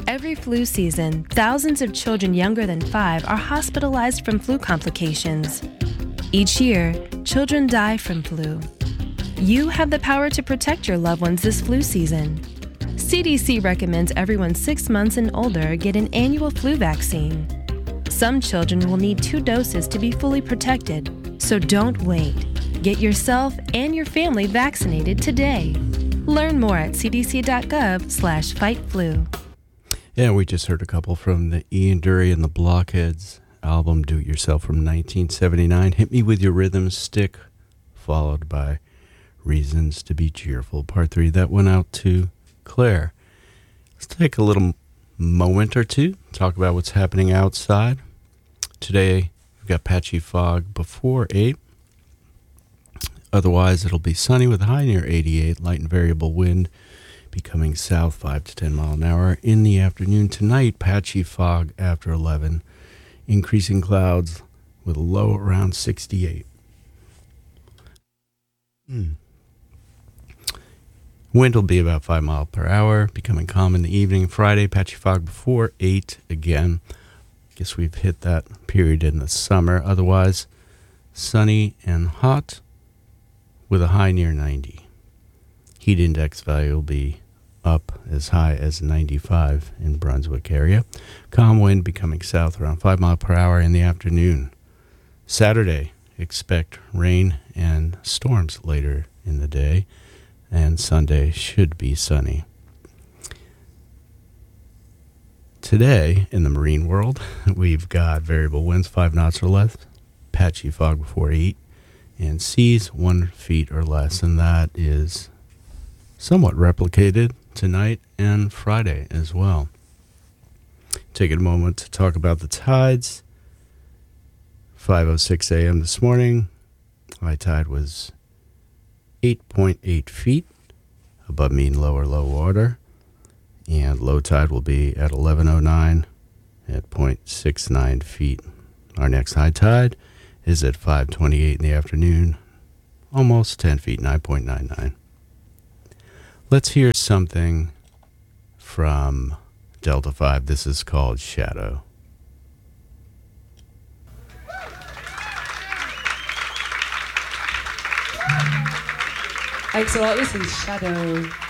Every flu season, thousands of children younger than 5 are hospitalized from flu complications. Each year, children die from flu. You have the power to protect your loved ones this flu season. CDC recommends everyone 6 months and older get an annual flu vaccine. Some children will need 2 doses to be fully protected, so don't wait. Get yourself and your family vaccinated today. Learn more at cdc.gov/fightflu. Yeah, we just heard a couple from the Ian Dury and the Blockheads album, Do It Yourself, from 1979. Hit Me With Your Rhythm Stick, followed by Reasons to Be Cheerful, Part 3. That went out to Claire. Let's take a little moment or two, talk about what's happening outside. Today, we've got patchy fog before 8. Otherwise, it'll be sunny with a high near 88, light and variable wind becoming south 5 to 10 mile an hour. In the afternoon tonight, patchy fog after 11, increasing clouds with a low around 68. Wind will be about 5 miles per hour, becoming calm in the evening. Friday, patchy fog before 8 again. Guess we've hit that period in the summer. Otherwise, sunny and hot with a high near 90. Heat index value will be up as high as 95 in Brunswick area. Calm wind becoming south around 5 miles per hour in the afternoon. Saturday, expect rain and storms later in the day, and Sunday should be sunny. Today, in the marine world, we've got variable winds 5 knots or less, patchy fog before 8, and seas 1 feet or less, and that is somewhat replicated tonight and Friday as well. Take a moment to talk about the tides. 5:06 a.m. this morning, high tide was 8.8 feet above mean low or low water, and low tide will be at 11:09 at 0.69 feet. Our next high tide is at 5:28 in the afternoon, almost 10 feet, 9.99. Let's hear something from Delta 5. This is called Shadow. Thanks a lot. This is Shadow.